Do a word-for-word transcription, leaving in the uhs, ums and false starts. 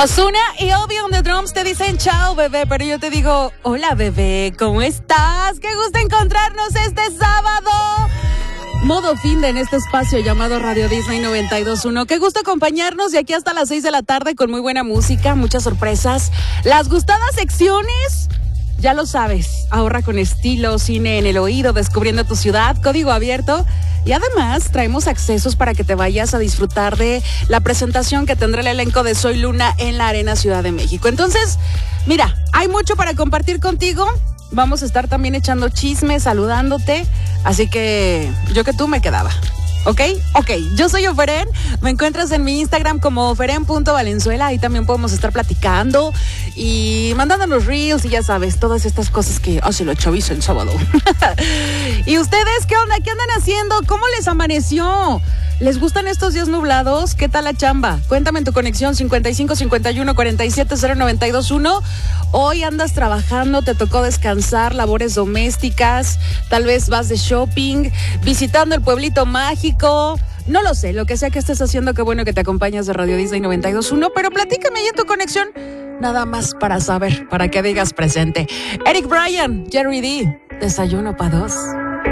Ozuna y Obi on the Drums te dicen chao, bebé, pero yo te digo, hola, bebé, ¿cómo estás? Qué gusto encontrarnos este sábado. Modo fin de en este espacio llamado Radio Disney noventa y dos punto uno. Qué gusto acompañarnos de aquí hasta las seis de la tarde con muy buena música, muchas sorpresas. Las gustadas secciones, ya lo sabes, ahorra con estilo, cine en el oído, descubriendo tu ciudad, código abierto. Y además traemos accesos para que te vayas a disfrutar de la presentación que tendrá el elenco de Soy Luna en la Arena Ciudad de México. Entonces, mira, hay mucho para compartir contigo. Vamos a estar también echando chismes, saludándote. Así que yo que tú me quedaba. ¿Ok? Ok, yo soy Oferen, me encuentras en mi Instagram como oferen punto valenzuela, ahí también podemos estar platicando y mandándonos reels y ya sabes, todas estas cosas que hace lo chavizo el sábado. ¿Y ustedes qué onda? ¿Qué andan haciendo? ¿Cómo les amaneció? ¿Les gustan estos días nublados? ¿Qué tal la chamba? Cuéntame en tu conexión cincuenta y cinco cincuenta y uno cuarenta y siete cero noventa y dos uno. Hoy andas trabajando, te tocó descansar, labores domésticas, tal vez vas de shopping, visitando el pueblito mágico. No lo sé, lo que sea que estés haciendo, qué bueno que te acompañas de Radio Disney noventa y dos punto uno, pero platícame ahí en tu conexión, nada más para saber, para que digas presente. Eric Bryan, Jerry D, desayuno pa' dos.